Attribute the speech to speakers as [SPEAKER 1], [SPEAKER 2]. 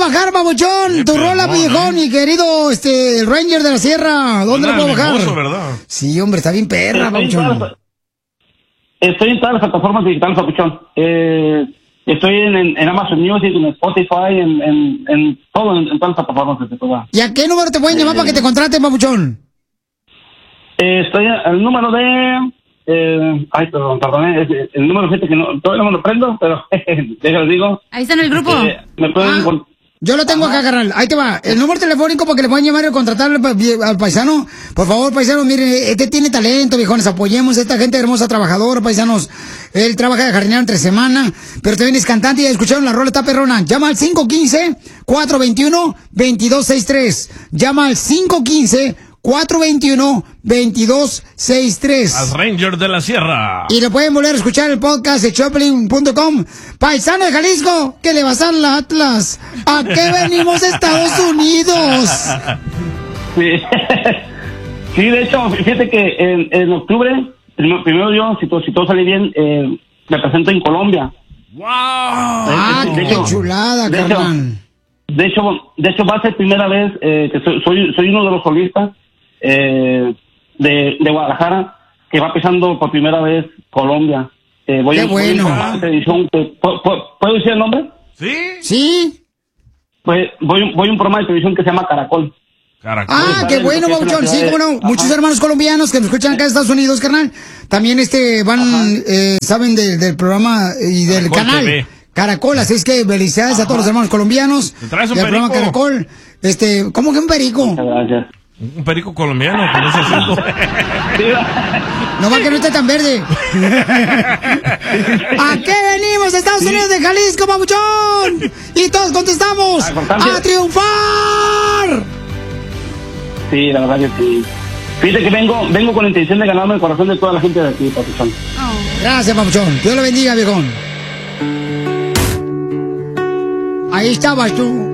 [SPEAKER 1] bajar, babuchón? Tu rola, viejón, mi querido, el Ranger de la Sierra. ¿Dónde la puedo bajar?
[SPEAKER 2] ¿Verdad?
[SPEAKER 1] Sí, hombre, está bien perra, babuchón.
[SPEAKER 3] Estoy en todas las plataformas digitales, babuchón. Estoy en Amazon Music, en Spotify, en todo, en todas las plataformas que se pueda.
[SPEAKER 1] ¿Y a qué número te pueden llamar para que te contraten, babuchón?
[SPEAKER 3] Estoy al número de... perdón, el número 7 que todavía no me lo prendo, pero déjalo digo.
[SPEAKER 4] Ahí está en el grupo.
[SPEAKER 3] Me pueden
[SPEAKER 1] yo lo tengo acá, carnal. Ahí te va. El número telefónico para que le puedan llamar y contratar al paisano. Por favor, paisano, mire, este tiene talento, viejones. Apoyemos a esta gente hermosa, trabajadora, paisanos. Él trabaja de jardinero entre semana, pero también es cantante y escucharon la rola, está perrona. Llama al 515-421-2263. Llama al 515-421-2263.
[SPEAKER 2] Al Ranger de la Sierra.
[SPEAKER 1] Y lo pueden volver a escuchar en el podcast de Choplin.com. Paisano de Jalisco, ¿qué le vas a la Atlas? ¿A qué venimos de Estados Unidos?
[SPEAKER 3] Sí. Sí, de hecho, fíjate que en octubre, primero yo, si todo sale bien, me presento en Colombia.
[SPEAKER 2] ¡Wow!
[SPEAKER 1] ¡Qué chulada, carnal!
[SPEAKER 3] De hecho, va a ser primera vez que soy uno de los solistas de Guadalajara que va pisando por primera vez Colombia. Voy
[SPEAKER 1] ¡Qué bueno!
[SPEAKER 3] ¿Puedo decir el nombre?
[SPEAKER 2] ¿Sí?
[SPEAKER 1] ¿Sí?
[SPEAKER 3] Pues voy a un programa de televisión que se llama Caracol.
[SPEAKER 2] Caracol.
[SPEAKER 1] Qué bueno, babuchón. Sí, cómo no. Muchos hermanos colombianos que nos escuchan acá en Estados Unidos, carnal. También saben del programa y del
[SPEAKER 2] Caracol
[SPEAKER 1] canal.
[SPEAKER 2] TV.
[SPEAKER 1] Caracol, así es que felicidades a todos los hermanos colombianos.
[SPEAKER 2] ¿Te traes un
[SPEAKER 1] del programa
[SPEAKER 2] perico?
[SPEAKER 1] Caracol. ¿Cómo que un perico?
[SPEAKER 3] Muchas gracias.
[SPEAKER 2] Un perico colombiano con ese acento.
[SPEAKER 1] No va que no esté tan verde. ¿A qué venimos, Estados Unidos de Jalisco, babuchón? Y todos contestamos: ¡a triunfar!
[SPEAKER 3] Sí, la verdad que sí. Fíjate que vengo con la intención de ganarme el corazón de toda la gente de aquí, papuchón.
[SPEAKER 1] Gracias, papuchón. Dios lo bendiga, viejón. Ahí estabas tú.